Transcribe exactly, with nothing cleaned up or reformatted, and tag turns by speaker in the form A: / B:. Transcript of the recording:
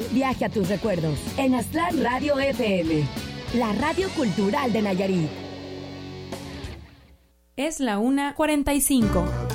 A: viaje a tus recuerdos en Aztlán Radio F M, la radio cultural de Nayarit.
B: Es la una cuarenta y cinco.